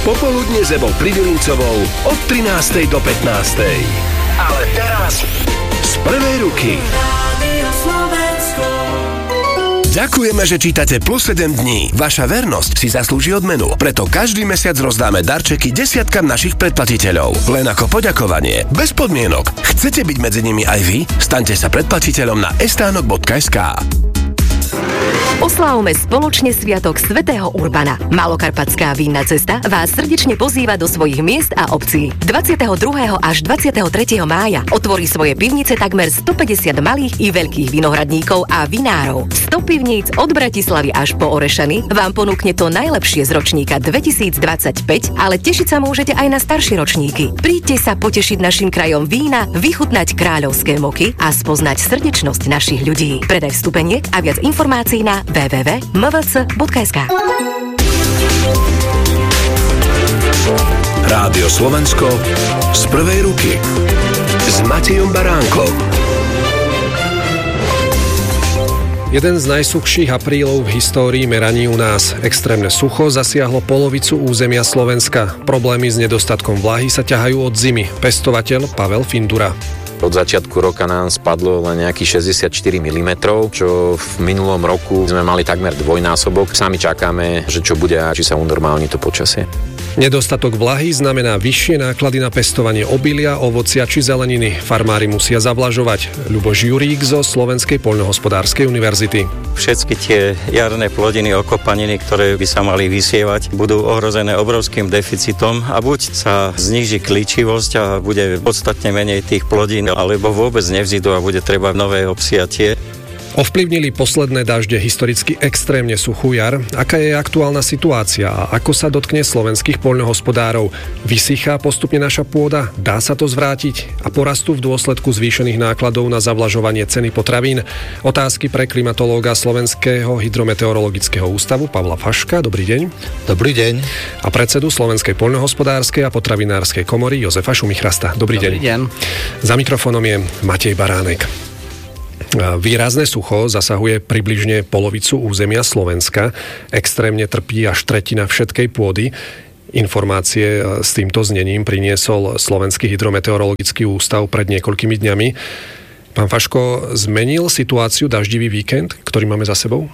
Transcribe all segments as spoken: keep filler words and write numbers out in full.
Popoludne s Ebou Privilicovou od trinástej do pätnástej. Ale teraz z prvej ruky. Ďakujeme, že čítate Plus sedem dní. Vaša vernosť si zaslúži odmenu. Preto každý mesiac rozdáme darčeky desiatkam našich predplatiteľov. Len ako poďakovanie. Bez podmienok. Chcete byť medzi nimi aj vy? Staňte sa predplatiteľom na estánok bodka es ká. Oslávme spoločne sviatok svätého Urbana. Malokarpatská vínna cesta vás srdečne pozýva do svojich miest a obcí. dvadsiateho druhého až dvadsiateho tretieho mája otvorí svoje pivnice takmer stopäťdesiat malých i veľkých vinohradníkov a vinárov. sto pivníc od Bratislavy až po Orešany vám ponúkne to najlepšie z ročníka dvetisícdvadsaťpäť, ale tešiť sa môžete aj na staršie ročníky. Príďte sa potešiť našim krajom vína, vychutnať kráľovské moky a spoznať srdečnosť našich ľudí. Predaj vstupeniek a viac informácií na w w w bodka m v c bodka es ká. Rádio Slovensko z prvej ruky s Matejom Baránkom. Jeden z najsuchších aprílov v histórii meraní u nás. Extrémne sucho zasiahlo polovicu územia Slovenska. Problémy s nedostatkom vlahy sa ťahajú od zimy. Pestovateľ Pavel Findura. Od začiatku roka nám spadlo len nejakých šesťdesiatštyri milimetrov, čo v minulom roku sme mali takmer dvojnásobok. Sami čakáme, že čo bude a či sa unormálni to počasie. Nedostatok vlahy znamená vyššie náklady na pestovanie obilia, ovocia či zeleniny. Farmári musia zavlažovať. Ľuboš Jurík zo Slovenskej poľnohospodárskej univerzity. Všetky tie jarné plodiny, okopaniny, ktoré by sa mali vysievať, budú ohrozené obrovským deficitom a buď sa zníži klíčivosť a bude podstatne menej tých plodín, alebo vôbec nevzídu a bude treba nové obsiatie. Ovplyvnili posledné dažde historicky extrémne suchú jar. Aká je aktuálna situácia a ako sa dotkne slovenských poľnohospodárov? Vysychá postupne naša pôda? Dá sa to zvrátiť? A porastú v dôsledku zvýšených nákladov na zavlažovanie ceny potravín? Otázky pre klimatológa Slovenského hydrometeorologického ústavu Pavla Faška. Dobrý deň. Dobrý deň. A predsedu Slovenskej poľnohospodárskej a potravinárskej komory Jozefa Šumichrasta. Dobrý, Dobrý deň. deň. Za mikrofónom je Matej Baránek. Výrazné sucho zasahuje približne polovicu územia Slovenska. Extrémne trpí až tretina všetkej pôdy. Informácie s týmto znením priniesol Slovenský hydrometeorologický ústav pred niekoľkými dňami. Pán Faško, zmenil situáciu daždivý víkend, ktorý máme za sebou?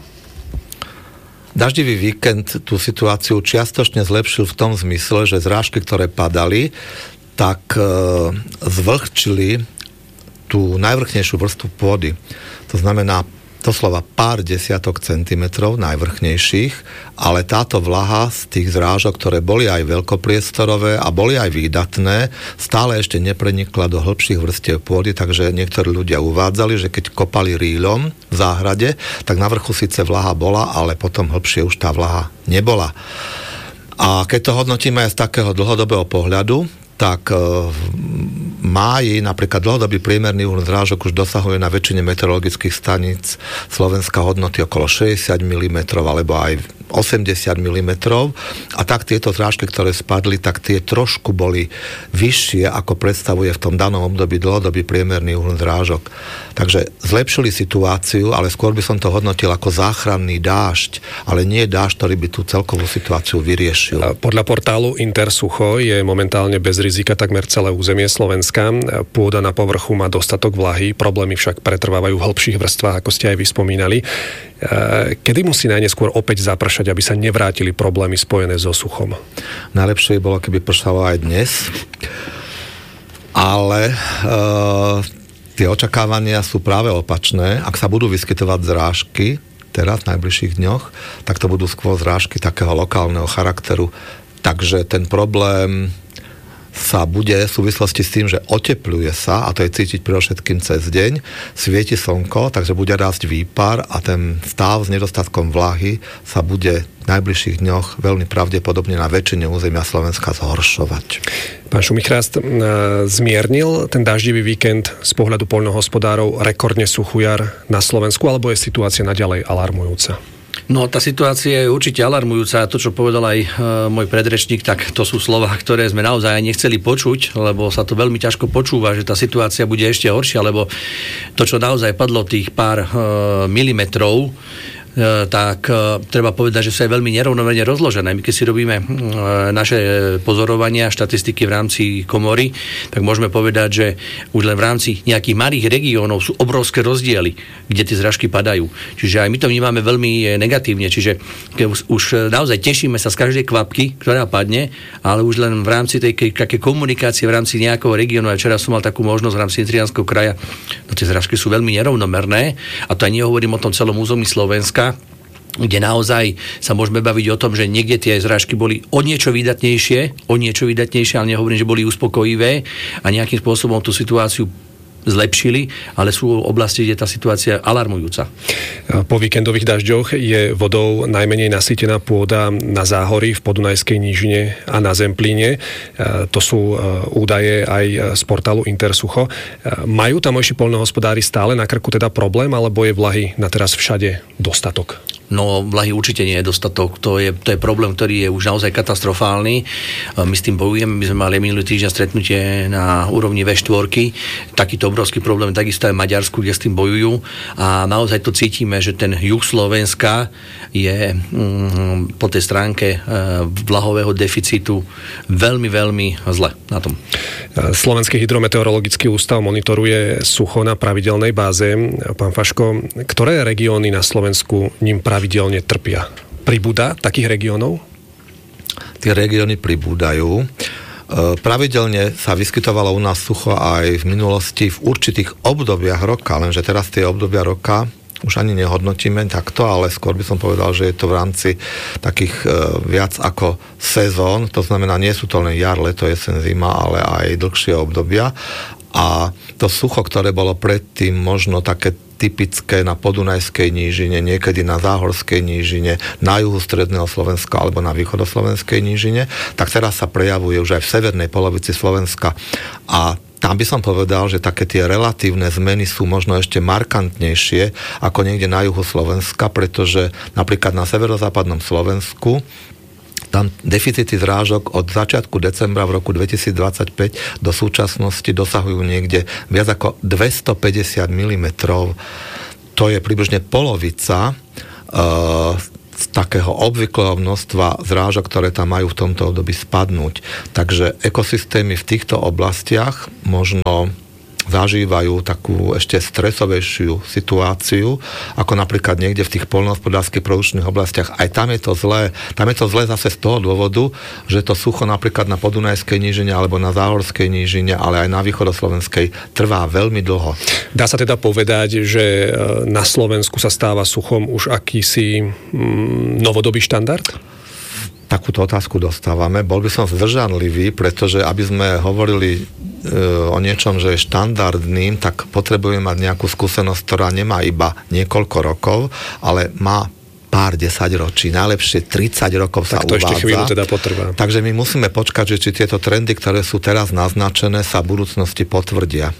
Daždivý víkend tú situáciu čiastočne zlepšil v tom zmysle, že zrážky, ktoré padali, tak e, zvlhčili tú najvrchnejšiu vrstvu pôdy. To znamená doslova pár desiatok centimetrov najvrchnejších, ale táto vlaha z tých zrážok, ktoré boli aj veľkopriestorové a boli aj výdatné, stále ešte neprenikla do hĺbších vrstiev pôdy, takže niektorí ľudia uvádzali, že keď kopali rýľom v záhrade, tak na vrchu síce vlaha bola, ale potom hĺbšie už tá vlaha nebola. A keď to hodnotíme aj z takého dlhodobého pohľadu, tak v máji napríklad dlhodobý priemerný úhol zrážok už dosahuje na väčšine meteorologických staníc Slovenska hodnoty okolo šesťdesiat milimetrov alebo aj osemdesiat milimetrov a tak tieto zrážky, ktoré spadli, tak tie trošku boli vyššie, ako predstavuje v tom danom období dlhodobý priemerný úhol zrážok. Takže zlepšili situáciu, ale skôr by som to hodnotil ako záchranný dážď, ale nie dážď, ktorý by tú celkovú situáciu vyriešil. Podľa portálu Intersucho je momentálne bez rizika takmer celé územie Slovenska. Pôda na povrchu má dostatok vlahy, problémy však pretrvávajú v hĺbších vrstvách, ako ste aj vyspomínali. Kedy musí najneskôr opäť zapršať, aby sa nevrátili problémy spojené so suchom? Najlepšie bolo, keby pršalo aj dnes, ale e, tie očakávania sú práve opačné. Ak sa budú vyskytovať zrážky teraz v najbližších dňoch, tak to budú skôr zrážky takého lokálneho charakteru. Takže ten problém sa bude v súvislosti s tým, že otepľuje sa, a to je cítiť predovšetkým cez deň, svieti slnko, takže bude rásť výpar a ten stav s nedostatkom vlahy sa bude v najbližších dňoch veľmi pravdepodobne na väčšine územia Slovenska zhoršovať. Pán Šumichrast, zmiernil ten daždivý víkend z pohľadu poľnohospodárov rekordne suchú jar na Slovensku, alebo je situácia naďalej alarmujúca? No, tá situácia je určite alarmujúca. To, čo povedal aj e, môj predrečník, tak to sú slová, ktoré sme naozaj nechceli počuť, lebo sa to veľmi ťažko počúva, že tá situácia bude ešte horšia, lebo to, čo naozaj padlo tých pár e, milimetrov, tak treba povedať, že sú aj veľmi nerovnomerne rozložené. My keď si robíme naše pozorovania, štatistiky v rámci komory, tak môžeme povedať, že už len v rámci nejakých malých regiónov sú obrovské rozdiely, kde tie zrážky padajú. Čiže aj my to vnímame veľmi negatívne. Čiže už, už naozaj tešíme sa z každej kvapky, ktorá padne, ale už len v rámci tej také komunikácie v rámci nejakého regiónu. A včera som mal takú možnosť v rámci Nitrianskeho kraja. No tie zrážky sú veľmi nerovnomerné a to aj nehovorím o tom celom území Slovenska, kde naozaj sa môžeme baviť o tom, že niekde tie zrážky boli o niečo výdatnejšie, o niečo výdatnejšie, ale nehovorím, že boli uspokojivé a nejakým spôsobom tú situáciu zlepšili, ale sú oblasti, kde tá situácia alarmujúca. Po víkendových dažďoch je vodou najmenej nasýtená pôda na Záhorí, v Podunajskej nížine a na Zemplíne. To sú údaje aj z portálu Intersucho. Majú tamojší poľnohospodári stále na krku teda problém, alebo je vlahy na teraz všade dostatok? No, vlahy určite nie je dostatok. To je, to je problém, ktorý je už naozaj katastrofálny. My s tým bojujeme. My sme mali minulý týždeň stretnutie na úrovni vé štyri. Takýto obrovský problém takisto aj v Maďarsku, kde s tým bojujú. A naozaj to cítime, že ten juh Slovenska je mm, po tej stránke e, vlahového deficitu veľmi, veľmi zle na tom. Slovenský hydrometeorologický ústav monitoruje sucho na pravidelnej báze. Pán Faško, ktoré regióny na Slovensku ním pravidelne trpia? Pribúda takých regiónov? Tie regióny pribúdajú. Pravidelne sa vyskytovalo u nás sucho aj v minulosti v určitých obdobiach roka, lenže teraz tie obdobia roka už ani nehodnotíme takto, ale skôr by som povedal, že je to v rámci takých e, viac ako sezón, to znamená, nie sú to len jar, leto, jeseň, zima, ale aj dlhšie obdobia. A to sucho, ktoré bolo predtým možno také typické na Podunajskej nížine, niekedy na Záhorskej nížine, na juhu stredného Slovenska alebo na východoslovenskej nížine, tak teraz sa prejavuje už aj v severnej polovici Slovenska. A tam by som povedal, že také tie relatívne zmeny sú možno ešte markantnejšie ako niekde na juhu Slovenska, pretože napríklad na severozápadnom Slovensku tam deficity zrážok od začiatku decembra v roku dvetisícdvadsaťpäť do súčasnosti dosahujú niekde viac ako dvestopäťdesiat milimetrov. To je približne polovica uh, z takého obvyklého množstva zrážok, ktoré tam majú v tomto období spadnúť. Takže ekosystémy v týchto oblastiach možno zažívajú takú ešte stresovejšiu situáciu, ako napríklad niekde v tých poľnohospodárskych produkčných oblastiach. Aj tam je to zlé. Tam je to zlé zase z toho dôvodu, že to sucho napríklad na Podunajskej nížine alebo na Záhorskej nížine, ale aj na východoslovenskej trvá veľmi dlho. Dá sa teda povedať, že na Slovensku sa stáva suchom už akýsi mm, novodobý štandard? Takúto otázku dostávame. Bol by som zdržanlivý, pretože aby sme hovorili e, o niečom, že je štandardným, tak potrebujeme mať nejakú skúsenosť, ktorá nemá iba niekoľko rokov, ale má pár desaťročí, najlepšie tridsať rokov sa tak to uvádza. Ešte chvíľu teda potrvá. Takže my musíme počkať, že či tieto trendy, ktoré sú teraz naznačené, sa v budúcnosti potvrdia.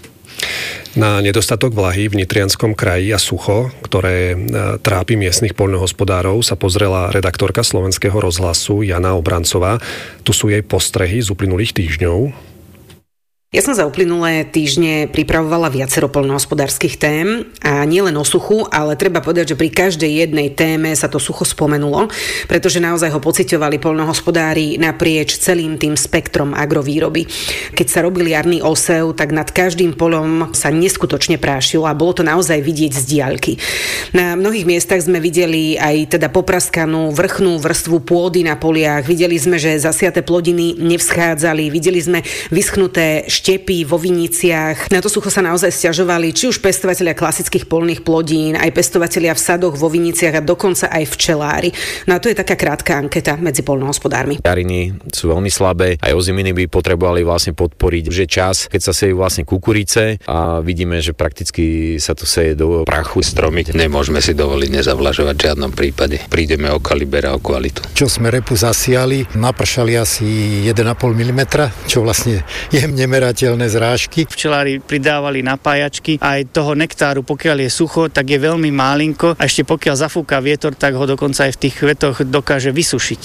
Na nedostatok vlahy v Nitrianskom kraji a sucho, ktoré trápi miestnych poľnohospodárov, sa pozrela redaktorka Slovenského rozhlasu Jana Obrancová. Tu sú jej postrehy z uplynulých týždňov. Ja som za uplynulé týždne pripravovala viacero poľnohospodárskych tém a nielen o suchu, ale treba povedať, že pri každej jednej téme sa to sucho spomenulo, pretože naozaj ho pociťovali poľnohospodári naprieč celým tým spektrom agrovýroby. Keď sa robil jarný osev, tak nad každým polom sa neskutočne prášilo a bolo to naozaj vidieť z diaľky. Na mnohých miestach sme videli aj teda popraskanú vrchnú vrstvu pôdy na poliach, videli sme, že zasiaté plodiny nevschádzali, videli sme vyschnuté štepy vo viniciach. Na to sucho sa naozaj sťažovali či už pestovatelia klasických poľných plodín, aj pestovatelia v sadoch vo viniciach a dokonca aj včelári. No a to je taká krátka anketa medzi poľnohospodármi. Jariny sú veľmi slabé, aj oziminy by potrebovali vlastne podporiť, že čas, keď sa sejú vlastne kukurice a vidíme, že prakticky sa to seje do prachu. Stromy nemôžeme si dovoliť nezavlažovať v žiadnom prípade. Prídeme o kaliber a o kvalitu. Čo sme repu zasiali, napršali asi jeden a pol milimetra, čo vlastne je nemerateľné zrážky. Včelári pridávali napájačky, aj toho nektáru, pokiaľ je sucho, tak je veľmi málinko a ešte pokiaľ zafúka vietor, tak ho dokonca aj v tých kvetoch dokáže vysušiť.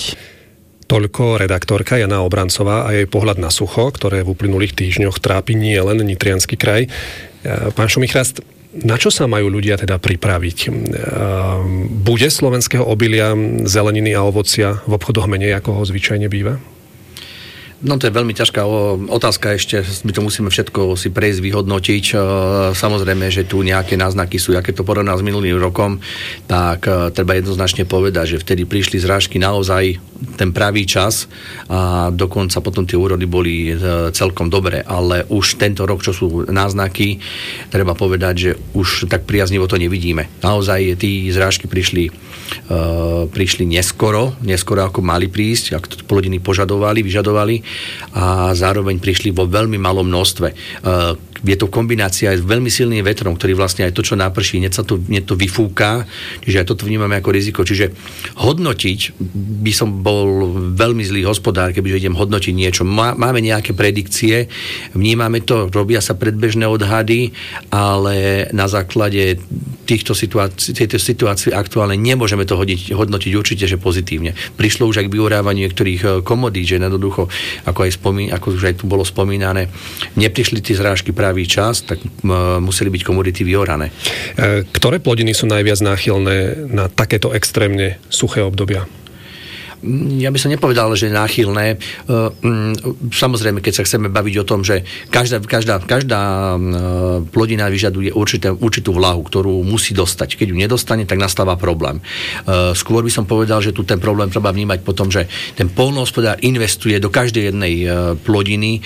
Toľko redaktorka Jana Obrancová a jej pohľad na sucho, ktoré v uplynulých týždňoch trápi nie len Nitriansky kraj. Pán Šumichrast, Na čo sa majú ľudia teda pripraviť? Bude slovenského obilia, zeleniny a ovocia v obchodoch menej, ako ho zvyčajne býva? No to je veľmi ťažká otázka ešte, my to musíme všetko si prejsť, vyhodnotiť. Samozrejme, že tu nejaké náznaky sú, aké to porovná s minulým rokom, tak treba jednoznačne povedať, že vtedy prišli zrážky naozaj ten pravý čas a dokonca potom tie úrody boli celkom dobré, ale už tento rok, čo sú náznaky, treba povedať, že už tak priaznivo to nevidíme. Naozaj tí zrážky prišli, uh, prišli neskoro, neskoro ako mali prísť, ako to plodiny požadovali, vyžadovali a zároveň prišli vo veľmi malom množstve. Je to kombinácia aj s veľmi silným vetrom, ktorý vlastne aj to, čo naprší, hneď sa to, hneď to vyfúka, čiže aj toto vnímame ako riziko. Čiže hodnotiť by som bol veľmi zlý hospodár, kebyže idem hodnotiť niečo. Máme nejaké predikcie, vnímame to, robia sa predbežné odhady, ale na základe týchto situácií, tejto situácii aktuálne nemôžeme to hodiť, hodnotiť určite, že pozitívne. Prišlo už aj k vyurávaniu niektorých komodít, že jednoducho, ako, aj spomín, ako už aj tu bolo spomínané, neprišli tie zrážky pravý čas, tak museli byť komodity vyorané. Ktoré plodiny sú najviac náchylné na takéto extrémne suché obdobia? Ja by som nepovedal, že je náchylné. Samozrejme, keď sa chceme baviť o tom, že každá, každá, každá plodina vyžaduje určité, určitú vlahu, ktorú musí dostať. Keď ju nedostane, tak nastáva problém. Skôr by som povedal, že tu ten problém treba vnímať potom, že ten poľnohospodár investuje do každej jednej plodiny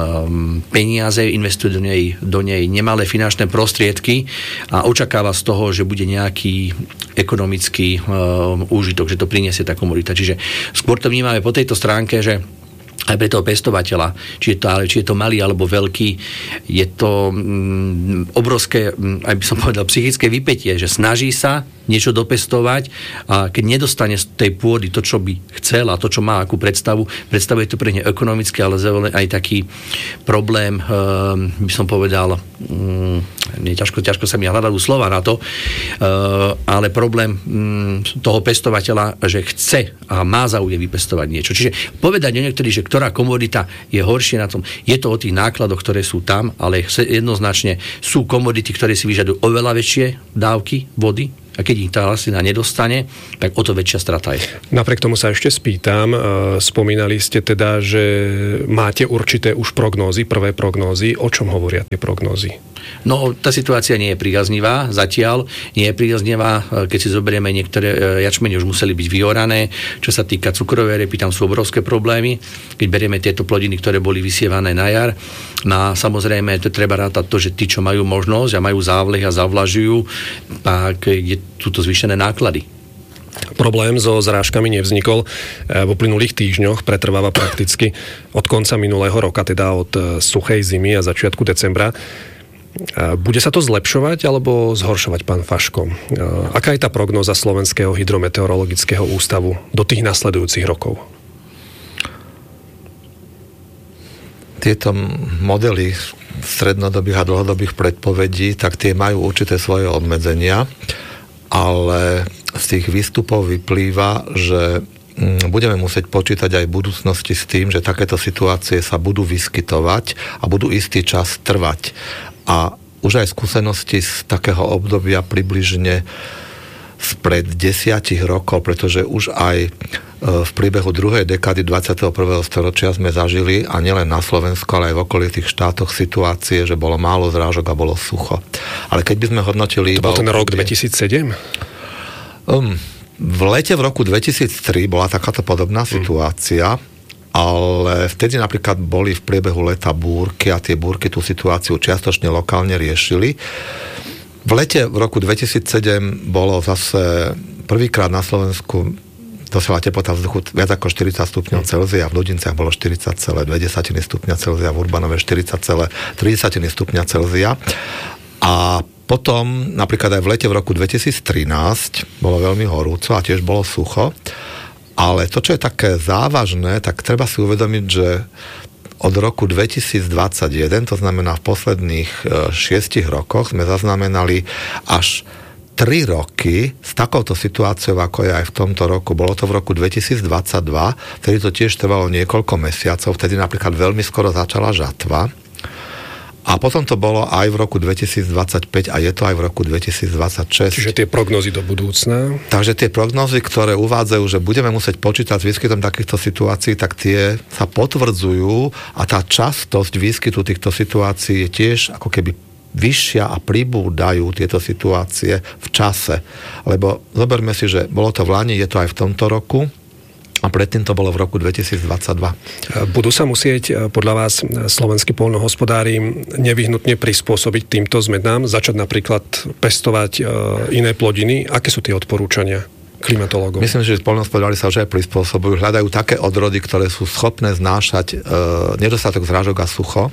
peniaze, investuje do nej, do nej nemalé finančné prostriedky a očakáva z toho, že bude nejaký ekonomický úžitok, že to priniesie tá komodita. Čiže skôr to vnímame po tejto stránke, že aj pre toho pestovateľa, či je to, či je to malý alebo veľký, je to mm, obrovské, aj by som povedal, psychické vypätie, že snaží sa niečo dopestovať a keď nedostane z tej pôdy to, čo by chcel a to, čo má akú predstavu, predstavuje to pre ne ekonomické, ale aj taký problém, um, by som povedal, um, nie, ťažko, ťažko sa mi hľadajú slova na to, uh, ale problém um, toho pestovateľa, že chce a má záujem vypestovať niečo. Čiže povedať o niektorých, že ktorá komodita je horšie na tom, je to o tých nákladoch, ktoré sú tam, ale jednoznačne sú komodity, ktoré si vyžadujú oveľa väčšie dávky vody, a keď ich tá rastlina nedostane, tak o to väčšia strata je. Napriek tomu sa ešte spýtam, spomínali ste teda, že máte určité už prognózy, prvé prognózy. O čom hovoria tie prognózy? No, tá situácia nie je priaznivá, zatiaľ nie je priaznivá, keď si zoberieme niektoré jačmene už museli byť vyorané, čo sa týka cukrovej repy, tam sú obrovské problémy, keď berieme tieto plodiny, ktoré boli vysievané na jar. No a samozrejme, to treba rátať to, že tí, čo majú možnosť a majú závleh a zavlažujú, tak je túto zvýšené náklady. Problém so zrážkami nevznikol v uplynulých týždňoch, pretrváva prakticky od konca minulého roka, teda od suchej zimy a začiatku decembra. Bude sa to zlepšovať alebo zhoršovať, pán Faško? Aká je tá prognóza Slovenského hydrometeorologického ústavu do tých nasledujúcich rokov? Tieto modely strednodobých a dlhodobých predpovedí, tak tie majú určité svoje obmedzenia, ale z tých výstupov vyplýva, že budeme musieť počítať aj v budúcnosti s tým, že takéto situácie sa budú vyskytovať a budú istý čas trvať. A už aj skúsenosti z takého obdobia približne spred desiatich rokov, pretože už aj v priebehu druhej dekády dvadsiateho prvého storočia sme zažili, a nielen na Slovensku, ale aj v okolitých štátoch situácie, že bolo málo zrážok a bolo sucho. Ale keď by sme hodnotili... To bol ten rok dvetisícsedem? Um, v lete v roku dvetisíctri bola takáto podobná hmm. situácia, ale vtedy napríklad boli v priebehu leta búrky a tie búrky tú situáciu čiastočne lokálne riešili. V lete v roku dvetisícsedem bolo zase prvýkrát na Slovensku dosiahla teplota vzduchu viac ako štyridsať stupňov Celzia, v Ludinciach bolo štyridsať celé dva stupňa Celzia, v Urbanove štyridsať celé tri stupňa Celzia. A potom, napríklad aj v lete v roku dvetisíctrinásť bolo veľmi horúco a tiež bolo sucho. Ale to, čo je také závažné, tak treba si uvedomiť, že od roku dvetisícdvadsaťjeden, to znamená v posledných šiestich rokoch, sme zaznamenali až tri roky s takouto situáciou, ako je aj v tomto roku. Bolo to v roku dvetisícdvadsaťdva, vtedy to tiež trvalo niekoľko mesiacov, vtedy napríklad veľmi skoro začala žatva. A potom to bolo aj v roku dvetisícdvadsaťpäť a je to aj v roku dvetisícdvadsaťšesť. Čiže tie prognózy do budúcna? Takže tie prognózy, ktoré uvádzajú, že budeme musieť počítať s výskytom takýchto situácií, tak tie sa potvrdzujú a tá častosť výskytu týchto situácií je tiež ako keby vyššia a pribúdajú tieto situácie v čase. Lebo zoberme si, že bolo to v Lani, je to aj v tomto roku, a predtým to bolo v roku dvetisícdvadsaťdva. Budú sa musieť podľa vás slovenskí poľnohospodári nevyhnutne prispôsobiť týmto zmenám, začať napríklad pestovať iné plodiny? Aké sú tie odporúčania klimatológov? Myslím, že poľnohospodári sa už aj prispôsobujú, hľadajú také odrody, ktoré sú schopné znášať e, nedostatok zrážok a sucho.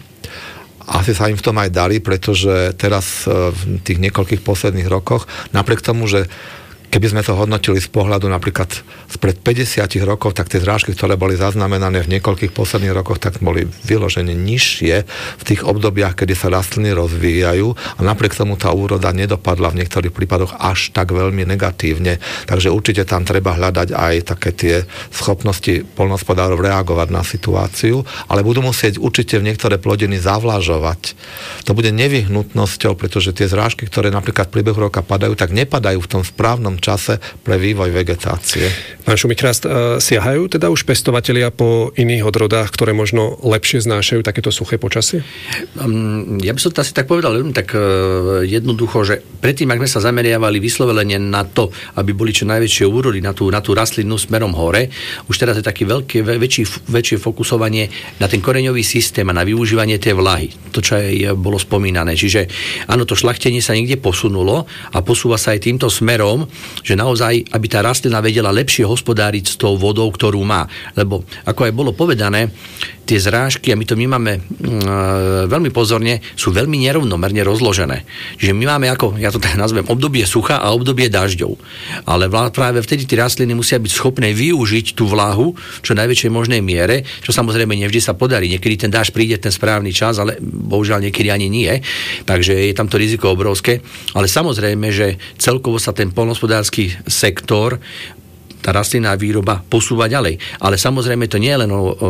Asi sa im v tom aj darí, pretože teraz e, v tých niekoľkých posledných rokoch, napriek tomu, že keby sme to hodnotili z pohľadu napríklad spred päťdesiat rokov, tak tie zrážky, ktoré boli zaznamenané v niekoľkých posledných rokoch, tak boli vyložené nižšie v tých obdobiach, kedy sa rastliny rozvíjajú a napriek tomu tá úroda nedopadla v niektorých prípadoch až tak veľmi negatívne. Takže určite tam treba hľadať aj také tie schopnosti poľnohospodárov reagovať na situáciu, ale budú musieť určite v niektoré plodiny zavlažovať. To bude nevyhnutnosťou, pretože tie zrážky, ktoré napríklad v priebehu roka padajú, tak nepadajú v tom správnom čase pre vývoj vegetácie. Pán Šumik-Chrast, siahajú teda už pestovatelia po iných odrodách, ktoré možno lepšie znášajú takéto suché počasie? Um, ja by som to asi tak povedal veľmi tak uh, jednoducho, že predtým, ak sme sa zameriavali vyslovene na to, aby boli čo najväčšie úrody na tú, na tú rastlinu smerom hore, už teraz je taký veľké, väčší, väčšie fokusovanie na ten koreňový systém a na využívanie tej vlahy. To, čo aj bolo spomínané. Čiže áno, to šľachtenie sa niekde posunulo a posúva sa aj týmto smerom, že naozaj, aby tá rastlina vedela lepšie hospodáriť s tou vodou, ktorú má. Lebo, ako aj bolo povedané, tie zrážky, a my to vnímame mm, veľmi pozorne, sú veľmi nerovnomerne rozložené. Čiže my máme, ako ja to tak nazvem, obdobie sucha a obdobie dažďov. Ale práve vtedy tie rastliny musia byť schopné využiť tú vlahu čo najväčšej možnej miere, čo samozrejme nevždy sa podarí. Niekedy ten dážď príde ten správny čas, ale bohužiaľ niekedy ani nie. Takže je tam to riziko obrovské. Ale samozrejme, že celkovo sa ten poľnohospodársky sektor, tá rastlinná výroba posúva ďalej. Ale samozrejme to nie je len o, o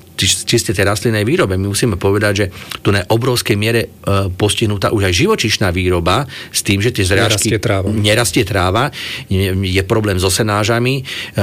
čiste tej rastlinnej výrobe. My musíme povedať, že tu na obrovskej miere e, postihnutá už aj živočíšna výroba s tým, že tie zrážky... Nerastie tráva. Nerastie tráva. Je, je problém so senážami. E,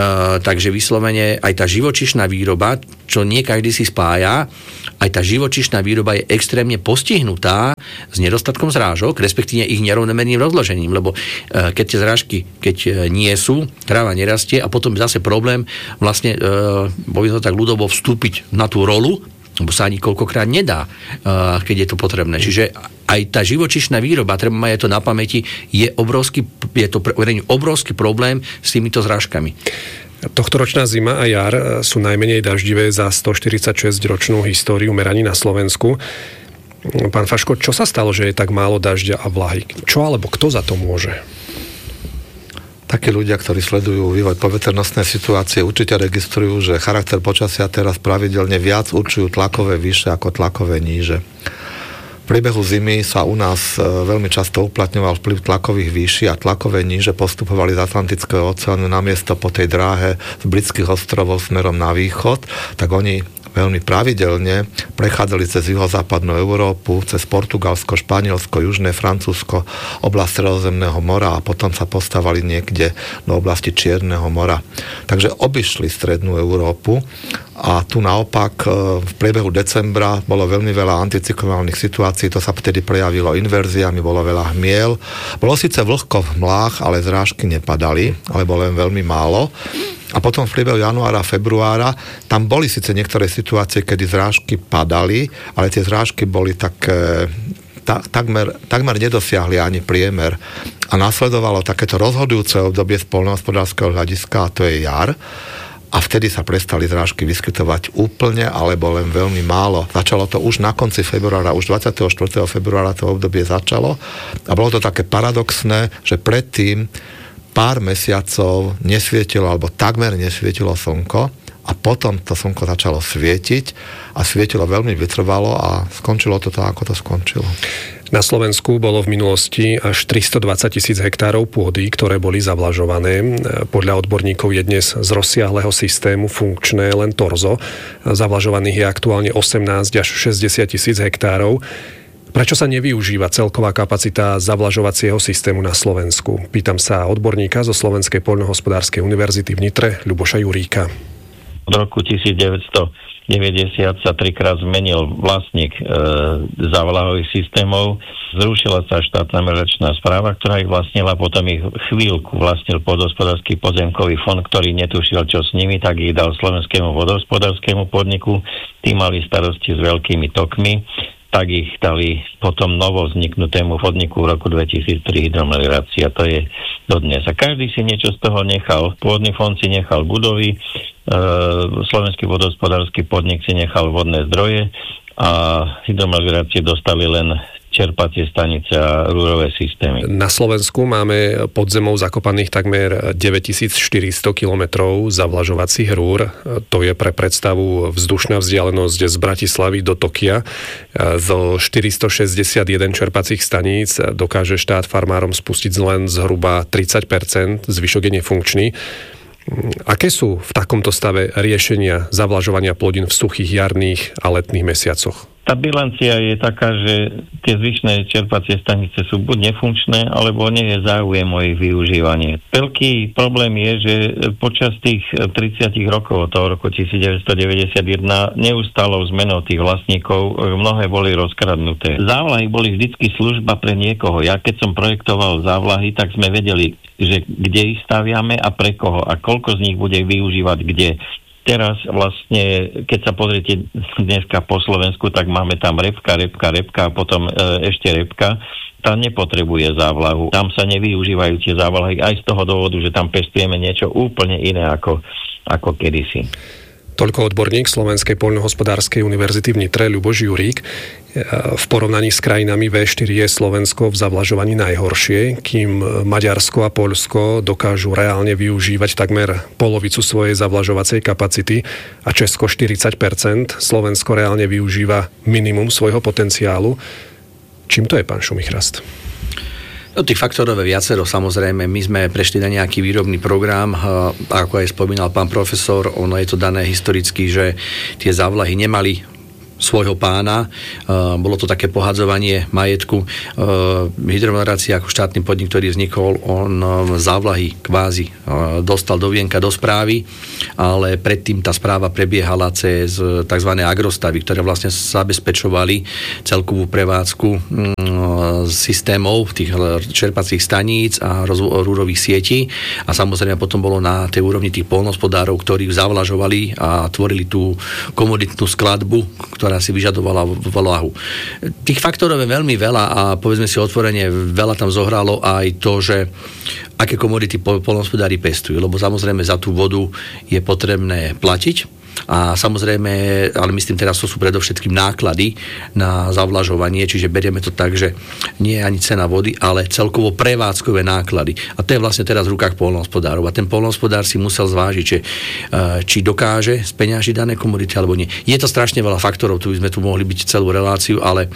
takže vyslovene aj tá živočíšna výroba, čo nie každý si spája, aj tá živočíšna výroba je extrémne postihnutá s nedostatkom zrážok, respektíve ich nerovnomerným rozložením. Lebo e, keď tie zrážky, keď nie sú, tráva nerastie a potom zase problém vlastne, e, poviem to tak ľudovo, vstúpiť na tú rolu, lebo sa ani koľkokrát nedá, keď je to potrebné. Čiže aj tá živočíšna výroba, treba mať to na pamäti, je obrovský, je to obrovský problém s týmito zrážkami. Tohtoročná zima a jar sú najmenej daždivé za stoštyridsaťšesťročnú históriu meraní na Slovensku. Pán Faško, čo sa stalo, že je tak málo dažďa a vlahy? Čo alebo kto za to môže? Takí ľudia, ktorí sledujú vývoj poveternostnej situácie, určite registrujú, že charakter počasia teraz pravidelne viac určujú tlakové vyše ako tlakové níže. V priebehu zimy sa u nás veľmi často uplatňoval vplyv tlakových výší a tlakové níže postupovali z Atlantického oceánu namiesto po tej dráhe z Britských ostrovov smerom na východ, tak oni veľmi pravidelne prechádzali cez juhozápadnú Európu, cez Portugalsko, Španielsko, Južné Francúzsko, oblasť Stredozemného mora a potom sa postavali niekde do oblasti Čierneho mora. Takže obišli strednú Európu a tu naopak v priebehu decembra bolo veľmi veľa anticyklonálnych situácií, to sa vtedy prejavilo inverziami, bolo veľa hmiel. Bolo síce vlhko v mlách, ale zrážky nepadali, alebo len veľmi málo. A potom v priebehu januára a februára tam boli síce niektoré situácie, kedy zrážky padali, ale tie zrážky boli také, ta, takmer, takmer nedosiahli ani priemer. A nasledovalo takéto rozhodujúce obdobie z poľnohospodárskeho hľadiska, a to je jar. A vtedy sa prestali zrážky vyskytovať úplne, alebo len veľmi málo. Začalo to už na konci februára, už dvadsiateho štvrtého februára to obdobie začalo. A bolo to také paradoxné, že predtým pár mesiacov nesvietilo, alebo takmer nesvietilo slnko a potom to slnko začalo svietiť a svietilo veľmi vytrvalo a skončilo to tak, ako to skončilo. Na Slovensku bolo v minulosti až tristodvadsať tisíc hektárov pôdy, ktoré boli zavlažované. Podľa odborníkov je dnes z rozsiahleho systému funkčné len torzo. Zavlažovaných je aktuálne osemnásť až šesťdesiat tisíc hektárov. Prečo sa nevyužíva celková kapacita zavlažovacieho systému na Slovensku? Pýtam sa odborníka zo Slovenskej poľnohospodárskej univerzity v Nitre, Ľuboša Juríka. Od roku devätnásťstodeväťdesiat sa trikrát zmenil vlastník e, závlahových systémov. Zrušila sa štátna melioračná správa, ktorá ich vlastnila, potom ich chvíľku vlastnil Poľnohospodársky pozemkový fond, ktorý netušil, čo s nimi, tak ich dal Slovenskému vodohospodárskemu podniku. Tí mali starosti s veľkými tokmi, tak ich dali potom novo vzniknutému podniku v roku dvetisíctri Hydromeliorácia. To je dodnes. A každý si niečo z toho nechal. Pôvodný fond si nechal budovy, e, Slovenský vodohospodársky podnik si nechal vodné zdroje a Hydromeliorácie dostali len čerpacie stanice a rúrové systémy. Na Slovensku máme pod zemou zakopaných takmer deväťtisícštyristo kilometrov zavlažovacích rúr. To je pre predstavu vzdušná vzdialenosť z Bratislavy do Tokia. Zo štyristošesťdesiatjeden čerpacích staníc dokáže štát farmárom spustiť len zhruba tridsať percent, zvyšok je nefunkčný. Aké sú v takomto stave riešenia zavlažovania plodín v suchých jarných a letných mesiacoch? Tá bilancia je taká, že tie zvyšné čerpacie stanice sú buď nefunkčné, alebo nie je záujem o ich využívanie. Veľký problém je, že počas tých tridsiatich rokov, od toho roku devätnásťstodeväťdesiatjeden, neustálou zmenou tých vlastníkov mnohé boli rozkradnuté. Závlahy boli vždycky služba pre niekoho. Ja keď som projektoval závlahy, tak sme vedeli, že kde ich staviame a pre koho a koľko z nich bude využívať kde. Teraz vlastne, keď sa pozriete dneska po Slovensku, tak máme tam repka, repka, repka a potom e, ešte repka. Tá nepotrebuje závlahu. Tam sa nevyužívajú tie závlahy aj z toho dôvodu, že tam pestujeme niečo úplne iné ako, ako kedysi. Toľko odborník Slovenskej poľnohospodárskej univerzity v Nitre, Ľuboš Jurík. V porovnaní s krajinami vé štyri je Slovensko v zavlažovaní najhoršie, kým Maďarsko a Poľsko dokážu reálne využívať takmer polovicu svojej zavlažovacej kapacity a Česko štyridsať percent. Slovensko reálne využíva minimum svojho potenciálu. Čím to je, pán Šumichrast? No, tých faktorov je viacero, samozrejme. My sme prešli na nejaký výrobný program, ako aj spomínal pán profesor, ono je to dané historicky, že tie závlahy nemali svojho pána. Bolo to také pohadzovanie majetku. Hydromeliorácia ako štátny podnik, ktorý vznikol, on závlahy kvázi dostal do vienka do správy, ale predtým tá správa prebiehala cez tzv. Agrostavy, ktoré vlastne zabezpečovali celkovú prevádzku systémov tých čerpacích staníc a rúrových sietí a samozrejme potom bolo na tej úrovni tých poľnohospodárov, ktorí zavlažovali a tvorili tú komoditnú skladbu, ktorá si vyžadovala vlahu. Tých faktorov je veľmi veľa a povedzme si otvorene, veľa tam zohralo aj to, že aké komodity poľnohospodári pestujú, lebo samozrejme za tú vodu je potrebné platiť. A samozrejme, ale myslím teraz, to sú predovšetkým náklady na zavlažovanie, čiže berieme to tak, že nie je ani cena vody, ale celkovo prevádzkové náklady. A to je vlastne teraz v rukách poľnohospodárov. A ten poľnohospodár si musel zvážiť, že, či dokáže speňažiť dané komodity alebo nie. Je to strašne veľa faktorov, tu by sme tu mohli byť celú reláciu, ale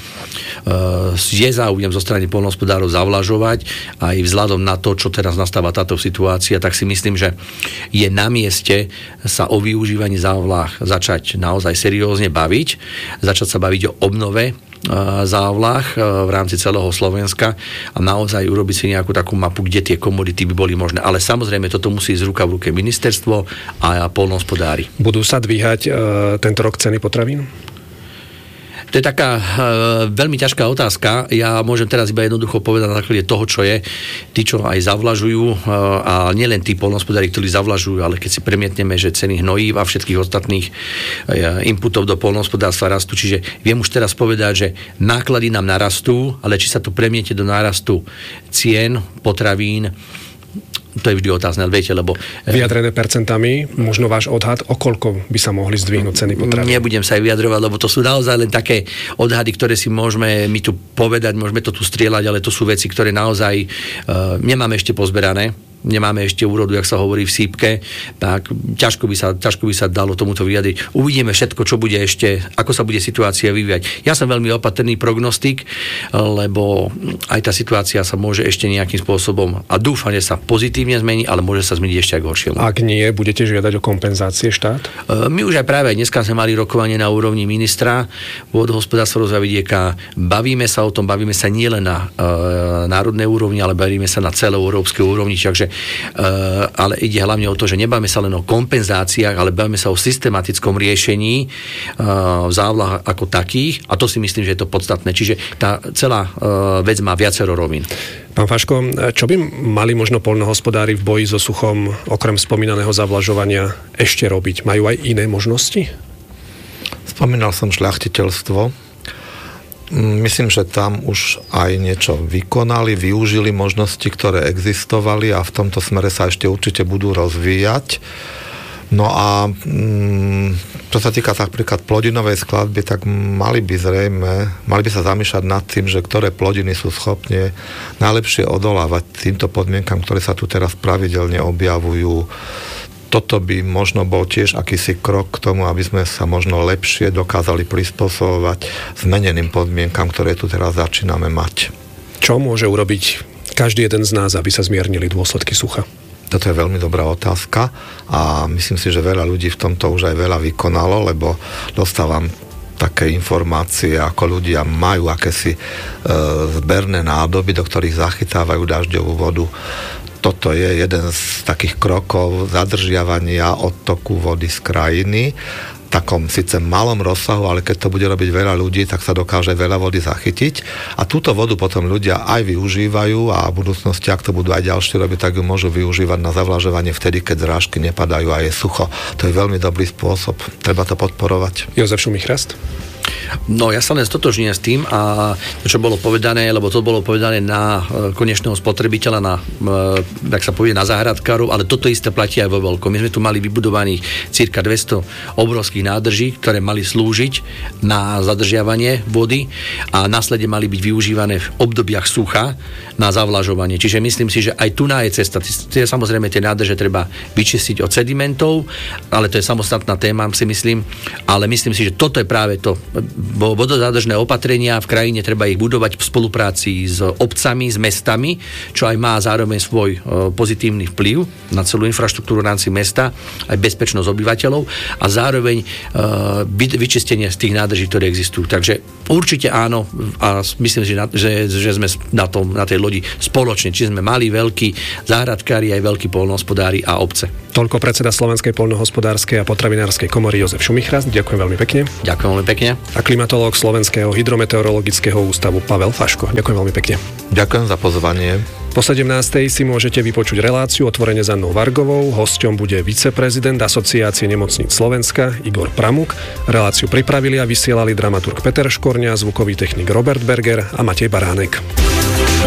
je záujem zo strany poľnohospodárov zavlažovať aj vzhľadom na to, čo teraz nastáva táto situácia, tak si myslím, že je na mieste sa o využívaní závlažovania začať naozaj seriózne baviť, začať sa baviť o obnove závlah v rámci celého Slovenska a naozaj urobiť si nejakú takú mapu, kde tie komodity by boli možné. Ale samozrejme, toto musí ísť ruka v ruke ministerstvo a poľnohospodári. Budú sa dvíhať e, tento rok ceny potravín? To je taká e, veľmi ťažká otázka. Ja môžem teraz iba jednoducho povedať na základe toho, čo je. Tí, čo aj zavlažujú, e, a nielen tí poľnohospodári, ktorí zavlažujú, ale keď si premietneme, že ceny hnojív a všetkých ostatných e, inputov do poľnohospodárstva rastú. Čiže viem už teraz povedať, že náklady nám narastú, ale či sa to premiete do nárastu cien potravín, to je vždy otázne, viete, lebo... Vyjadrené percentami, možno váš odhad, o koľko by sa mohli zdvihnúť ceny potravín? Nebudem sa aj vyjadrovať, lebo to sú naozaj len také odhady, ktoré si môžeme my tu povedať, môžeme to tu strieľať, ale to sú veci, ktoré naozaj uh, nemáme ešte pozberané. nemáme ešte úrodu, jak sa hovorí v sípke, tak ťažko by sa, ťažko by sa dalo tomuto vyjadriť. Uvidíme všetko, čo bude ešte, ako sa bude situácia vyvíjať. Ja som veľmi opatrný prognostik, lebo aj tá situácia sa môže ešte nejakým spôsobom, a dúfam, že sa pozitívne zmení, ale môže sa zmeniť ešte aj k horšiemu. Ak nie, budete žiadať o kompenzácie štát? My už aj práve dneska sme mali rokovanie na úrovni ministra pôdohospodárstva rozvoja vidieka. Bavíme sa o tom, bavíme sa nielen na e, národnej úrovni, ale bavíme sa na celoeurópskej úrovni, takže Uh, ale ide hlavne o to, že nebáme sa len o kompenzáciách, ale báme sa o systematickom riešení uh, v závlach ako takých, a to si myslím, že je to podstatné. Čiže tá celá uh, vec má viacero rovín. Pán Faško, čo by mali možno poľnohospodári v boji so suchom okrem spomínaného zavlažovania ešte robiť? Majú aj iné možnosti? Spomínal som šľachtiteľstvo. Myslím, že tam už aj niečo vykonali, využili možnosti, ktoré existovali a v tomto smere sa ešte určite budú rozvíjať. No a mm, čo sa týka napríklad plodinovej skladby, tak mali by zrejme, mali by sa zamýšľať nad tým, že ktoré plodiny sú schopne najlepšie odolávať týmto podmienkam, ktoré sa tu teraz pravidelne objavujú. Toto by možno bol tiež akýsi krok k tomu, aby sme sa možno lepšie dokázali prispôsobovať zmeneným podmienkam, ktoré tu teraz začíname mať. Čo môže urobiť každý jeden z nás, aby sa zmiernili dôsledky sucha? Toto je veľmi dobrá otázka a myslím si, že veľa ľudí v tomto už aj veľa vykonalo, lebo dostávam také informácie, ako ľudia majú akési e, zberné nádoby, do ktorých zachytávajú dažďovú vodu. Toto je jeden z takých krokov zadržiavania odtoku vody z krajiny. V takom síce malom rozsahu, ale keď to bude robiť veľa ľudí, tak sa dokáže veľa vody zachytiť. A túto vodu potom ľudia aj využívajú a v budúcnosti, ak to budú aj ďalšie robiť, tak ju môžu využívať na zavlažovanie vtedy, keď zrážky nepadajú a je sucho. To je veľmi dobrý spôsob. Treba to podporovať. Jozef Šumich-Rast? No, ja sa len stotožňujem s tým a čo bolo povedané, lebo to bolo povedané na konečného spotrebiteľa, na, tak sa povie, na záhradkárov, ale toto isté platí aj vo veľkom. My sme tu mali vybudovaných cirka dvesto obrovských nádrží, ktoré mali slúžiť na zadržiavanie vody a následne mali byť využívané v obdobiach sucha na zavlažovanie. Čiže myslím si, že aj tu na je cesta. Samozrejme, tie nádrže treba vyčistiť od sedimentov, ale to je samostatná téma, si myslím, ale myslím si, že toto je práve to. Vodozádržné opatrenia v krajine treba ich budovať v spolupráci s obcami, s mestami, čo aj má zároveň svoj pozitívny vplyv na celú infraštruktúru v rámci mesta, aj bezpečnosť obyvateľov a zároveň vyčistenie z tých nádrží, ktoré existujú. Takže určite áno a myslím si, že, že sme na, tom, na tej lodi spoločne, či sme mali veľkí záhradkári, aj veľkí poľnohospodári a obce. Toľko predseda Slovenskej poľnohospodárskej a potravinárskej komory Jozef Šumich-Rast. Ďakujem veľmi pekne. Ďakujem veľmi pekne. A klimatológ Slovenského hydrometeorologického ústavu Pavel Faško. Ďakujem veľmi pekne. Ďakujem za pozvanie. Po sedemnástej si môžete vypočuť reláciu Otvorene s Annou Vargovou. Hosťom bude viceprezident Asociácie nemocníc Slovenska Igor Pramuk. Reláciu pripravili a vysielali dramaturg Peter Škorňa, zvukový technik Robert Berger a Matej Baránek.